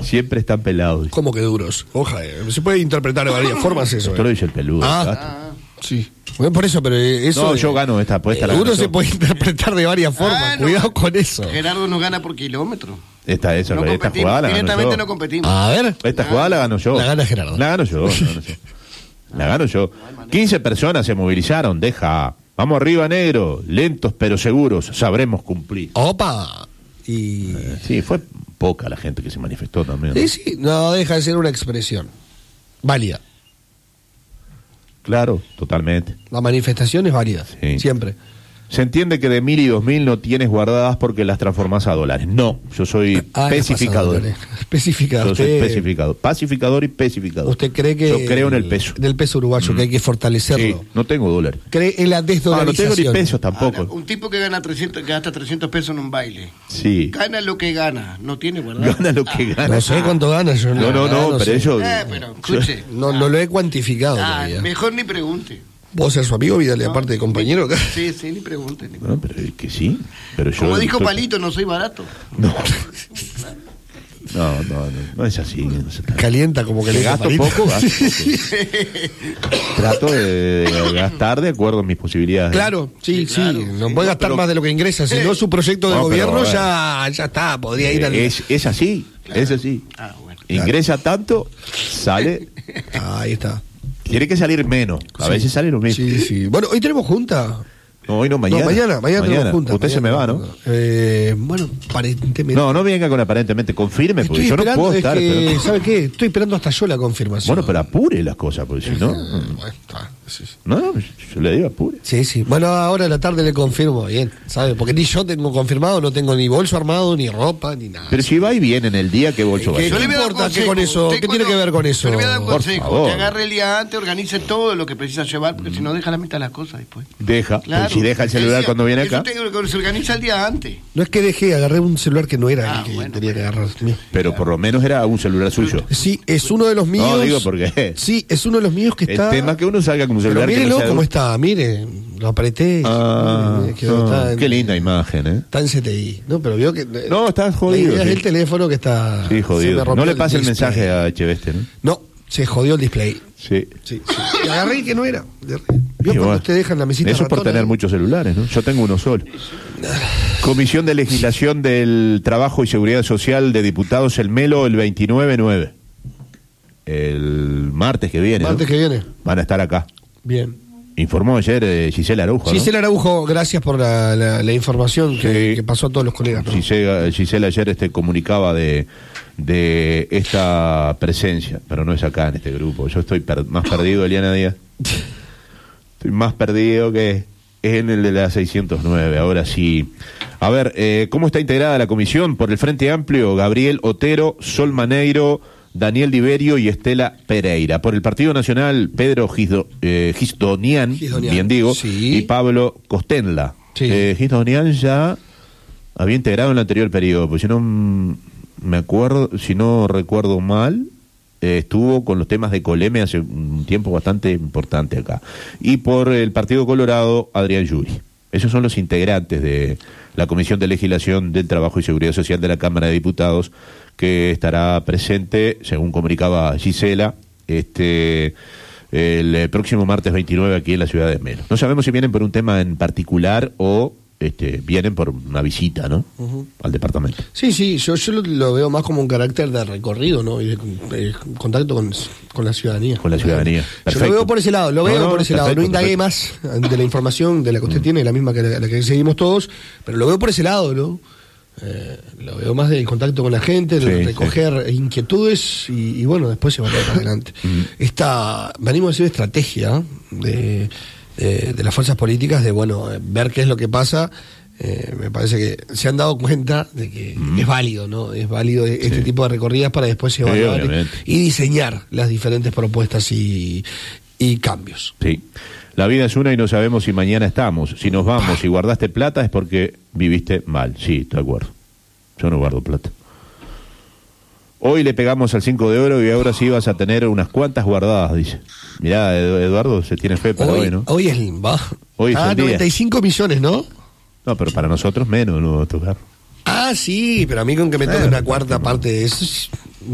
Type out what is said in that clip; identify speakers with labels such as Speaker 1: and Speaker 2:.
Speaker 1: Siempre están pelados.
Speaker 2: ¿Cómo que duros? Se puede interpretar de varias formas eso.
Speaker 1: Esto lo dice el peludo.
Speaker 2: Sí. Bueno, por eso, pero eso...
Speaker 1: No, yo gano esta apuesta.
Speaker 2: Duro se puede interpretar de varias formas. Cuidado con eso.
Speaker 3: Gerardo no gana por kilómetro.
Speaker 1: Esta jugada la gano yo.
Speaker 3: No competimos.
Speaker 2: A ver.
Speaker 1: Esta jugada la gano yo.
Speaker 2: La gana Gerardo.
Speaker 1: La gano yo. 15 personas se movilizaron. Vamos arriba, negro. Lentos pero seguros. Sabremos cumplir.
Speaker 2: ¡Opa!
Speaker 1: Sí, fue poca la gente que se manifestó también.
Speaker 2: Sí, no deja de ser una expresión válida.
Speaker 1: Claro, totalmente.
Speaker 2: La manifestación es válida, siempre.
Speaker 1: Se entiende que de 1.000 y 2.000 no tienes guardadas porque las transformás a dólares. No, yo soy especificador.
Speaker 2: Especificador.
Speaker 1: Yo soy especificador. Pacificador y especificador.
Speaker 2: ¿Usted cree que...
Speaker 1: Yo creo en el peso.
Speaker 2: En el peso uruguayo, que hay que fortalecerlo.
Speaker 1: Sí, no tengo dólares.
Speaker 2: ¿Cree en la desdolarización?
Speaker 1: No tengo ni pesos tampoco.
Speaker 3: Ahora, un tipo que gana 300, que gasta 300 pesos en un baile.
Speaker 1: Sí.
Speaker 3: Gana lo que gana, no tiene guardado.
Speaker 1: Gana lo que gana.
Speaker 2: No sé cuánto gana. Yo
Speaker 1: no, pero
Speaker 2: sé.
Speaker 1: eso...
Speaker 3: pero escuche.
Speaker 2: No lo he cuantificado todavía.
Speaker 3: Mejor ni pregunte.
Speaker 2: ¿Vos ser su amigo, Vidal, aparte de compañero acá?
Speaker 3: Sí, ni pregunte.
Speaker 1: No, pero es que sí. Pero yo
Speaker 3: como dijo Palito, no soy barato.
Speaker 1: No es así.
Speaker 2: Calienta como que le
Speaker 1: gasto poco. Trato de gastar de acuerdo a mis posibilidades.
Speaker 2: Claro, sí. No puede gastar más de lo que ingresa. Si no, su proyecto de gobierno ya está. Podría ir al...
Speaker 1: Es así. Claro. Es así.
Speaker 2: Bueno,
Speaker 1: ingresa tanto, sale.
Speaker 2: Ahí está.
Speaker 1: Tiene que salir menos. A veces sale lo mismo.
Speaker 2: Sí. Bueno, hoy tenemos junta.
Speaker 1: No, hoy no, mañana.
Speaker 2: Mañana tenemos junta.
Speaker 1: Usted se me va, ¿no?
Speaker 2: Bueno, aparentemente.
Speaker 1: No venga con aparentemente. Confirme, porque yo no puedo estar.
Speaker 2: Pero... ¿Sabe qué? Estoy esperando hasta yo la confirmación.
Speaker 1: Bueno, pero apure las cosas, porque si no. No, yo le digo apure.
Speaker 2: Sí. Bueno, ahora a la tarde le confirmo bien, ¿sabe? Porque ni yo tengo confirmado, no tengo ni bolso armado, ni ropa, ni nada.
Speaker 1: Pero si va y viene en el día, ¿qué bolso va a ir?
Speaker 2: ¿Qué le importa que con eso? ¿Qué tiene que ver con eso?
Speaker 3: Pero me da un consejo.
Speaker 1: Por favor.
Speaker 3: Que agarre el día antes, organice todo lo que precisa llevar, porque si no deja la mitad de las cosas después.
Speaker 1: Deja.
Speaker 3: Claro.
Speaker 1: Si deja el celular cuando viene acá.
Speaker 3: Se organiza el día antes.
Speaker 2: No es que dejé, agarré un celular que no era el que tenía que agarrar.
Speaker 1: Pero por lo menos era un celular suyo.
Speaker 2: Sí, es uno de los míos.
Speaker 1: No, digo porque...
Speaker 2: Sí, es uno de los míos que está...
Speaker 1: El tema es que uno salga con un celular
Speaker 2: pero mírelo
Speaker 1: que no sea
Speaker 2: cómo está, mire, lo apreté.
Speaker 1: Qué linda imagen,
Speaker 2: Está en CTI. No, pero vio que...
Speaker 1: No, está jodido.
Speaker 2: Es el teléfono que está...
Speaker 1: Sí, jodido. No le pase el mensaje a Echeveste, ¿no?
Speaker 2: No, se jodió el display.
Speaker 1: Sí.
Speaker 2: Y agarré que no era. Vio cuando usted deja en la mesita.
Speaker 1: Eso es por tener muchos celulares, ¿no? Yo tengo uno solo. Comisión de Legislación del Trabajo y Seguridad Social de Diputados, el Melo, el 29/9. El martes que viene. Van a estar acá.
Speaker 2: Bien.
Speaker 1: Informó ayer Gisela Araujo.
Speaker 2: Gisela Araujo, gracias por la información que pasó a todos los colegas, ¿no?
Speaker 1: Gisela ayer comunicaba de esta presencia, pero no es acá en este grupo. Yo estoy más perdido, Eliana Díaz. Estoy más perdido que en el de la 609. Ahora sí. A ver, ¿cómo está integrada la comisión? Por el Frente Amplio, Gabriel Otero, Sol Maneiro, Daniel Diverio y Estela Pereira. Por el Partido Nacional, Pedro Gisdonian, bien digo, y Pablo Costenla. Gisdonian ya había integrado en el anterior periodo, pues si no recuerdo mal, estuvo con los temas de Coleme hace un tiempo bastante importante acá. Y por el Partido Colorado, Adrián Yuri. Esos son los integrantes de la Comisión de Legislación del Trabajo y Seguridad Social de la Cámara de Diputados, que estará presente, según comunicaba Gisela, el próximo martes 29 aquí en la ciudad de Melo. No sabemos si vienen por un tema en particular o vienen por una visita, ¿no? Al departamento.
Speaker 2: Sí, yo lo veo más como un carácter de recorrido, ¿no? Y de contacto con la ciudadanía.
Speaker 1: Con la ciudadanía.
Speaker 2: Perfecto. Yo lo veo por ese lado, No indagué más de la información de la que usted tiene, la misma que la que seguimos todos, pero lo veo por ese lado, ¿no? Lo veo más del contacto con la gente, de recoger inquietudes y bueno, después se va a dar para adelante. Venimos a decir estrategia de las fuerzas políticas, de ver qué es lo que pasa. Me parece que se han dado cuenta de que es válido, ¿no? Es válido este tipo de recorridas para después evaluar y diseñar las diferentes propuestas y cambios.
Speaker 1: Sí. La vida es una y no sabemos si mañana estamos. Si nos vamos y guardaste plata es porque viviste mal. Sí, estoy de acuerdo. Yo no guardo plata. Hoy le pegamos al 5 de oro y ahora sí vas a tener unas cuantas guardadas, dice. Mirá, Eduardo, se tiene fe para hoy, ¿no?
Speaker 2: Hoy es el 95 millones, ¿no?
Speaker 1: No, pero para nosotros menos no va a tocar.
Speaker 2: Sí, pero a mí con que me toque una cuarta parte de eso...